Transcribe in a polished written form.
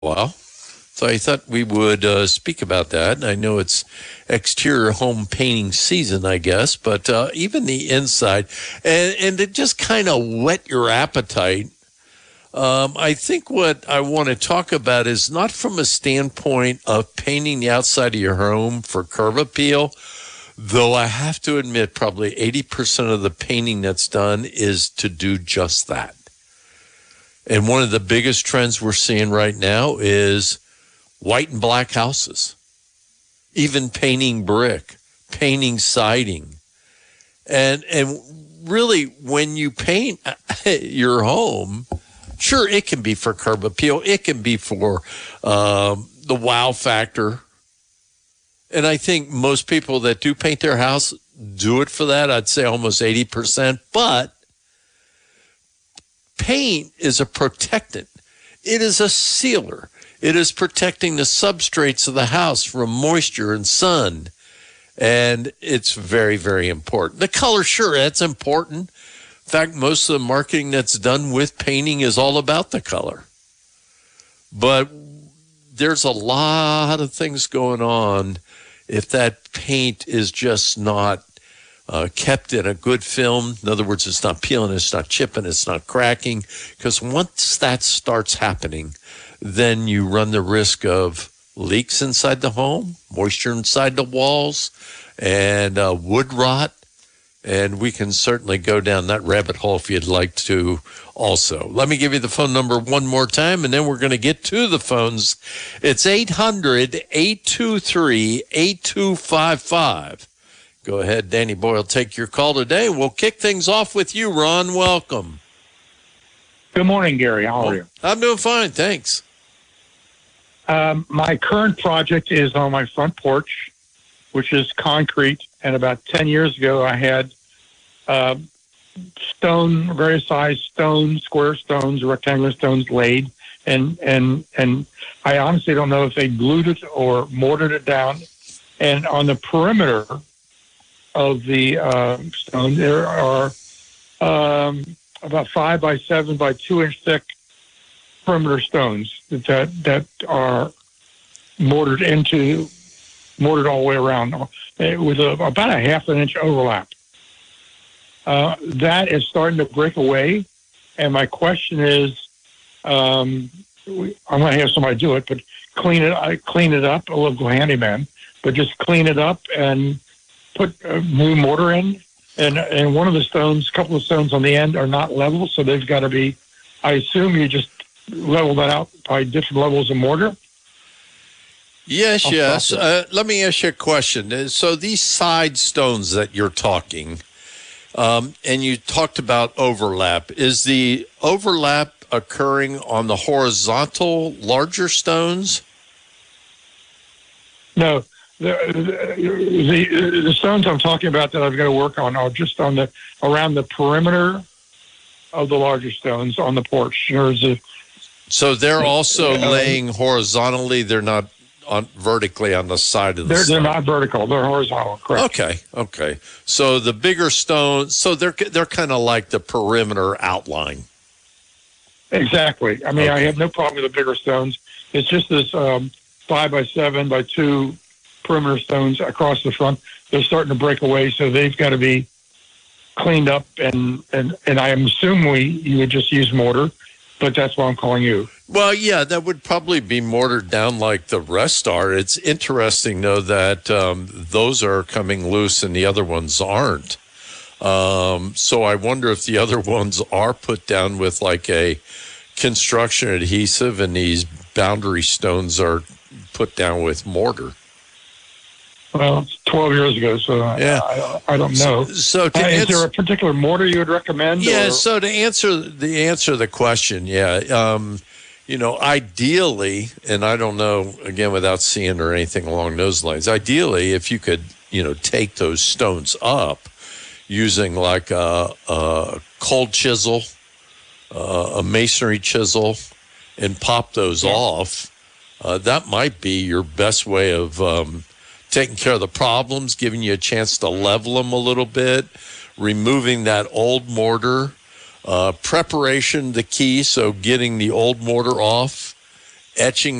while. So I thought we would speak about that. I know it's exterior home painting season, I guess, but even the inside, and to just kind of whet your appetite, I think what I want to talk about is not from a standpoint of painting the outside of your home for curb appeal, though I have to admit probably 80% of the painting that's done is to do just that. And one of the biggest trends we're seeing right now is white and black houses, even painting brick, painting siding. And really, when you paint your home, sure, it can be for curb appeal. It can be for the wow factor. And I think most people that do paint their house do it for that. I'd say almost 80%. But paint is a protectant. It is a sealer. It is protecting the substrates of the house from moisture and sun. And it's very, very important. The color, sure, that's important. In fact, most of the marketing that's done with painting is all about the color. But there's a lot of things going on if that paint is just not kept in a good film. In other words, it's not peeling, it's not chipping, it's not cracking. Because once that starts happening, then you run the risk of leaks inside the home, moisture inside the walls, and wood rot. And we can certainly go down that rabbit hole if you'd like to also. Let me give you the phone number one more time, and then we're going to get to the phones. It's 800-823-8255. Go ahead, Danny Boyle, take your call today. We'll kick things off with you, Ron. Welcome. Good morning, Gary. How are you? I'm doing fine, thanks. My current project is on my front porch, which is concrete. And about 10 years ago, I had various size stones, square stones, rectangular stones laid. And I honestly don't know if they glued it or mortared it down. And on the perimeter of the stone, there are about 5 by 7 by 2 inch thick perimeter stones that are mortared all the way around with about a half an inch overlap. That is starting to break away, and my question is, I'm going to have somebody do it, but clean it up. A local handyman, but just clean it up and put a new mortar in. And one of the stones, a couple of stones on the end are not level, so they've got to be. I assume you just level that out by different levels of mortar. Yes. Let me ask you a question. So these side stones that you're talking, and you talked about overlap, is the overlap occurring on the horizontal larger stones? No. The stones I'm talking about that I've got to work on are just around the perimeter of the larger stones on the porch. So they're also laying horizontally. They're not vertically on the side of the stone. They're not vertical. They're horizontal. Correct. Okay. So the bigger stones, so they're kind of like the perimeter outline. Exactly. I mean, okay. I have no problem with the bigger stones. It's just this 5 by 7 by 2 perimeter stones across the front. They're starting to break away, so they've got to be cleaned up. And I assume you would just use mortar, but that's why I'm calling you. Well, yeah, that would probably be mortared down like the rest are. It's interesting, though, that those are coming loose and the other ones aren't. So I wonder if the other ones are put down with like a construction adhesive and these boundary stones are put down with mortar. Well, it's 12 years ago, so yeah. I don't know. So is there a particular mortar you would recommend? Yeah, so to answer the question, ideally, and I don't know, again, without seeing or anything along those lines, ideally, if you could, take those stones up using like a cold chisel, a masonry chisel, and pop those off, that might be your best way of taking care of the problems, giving you a chance to level them a little bit, removing that old mortar, preparation the key, so getting the old mortar off, etching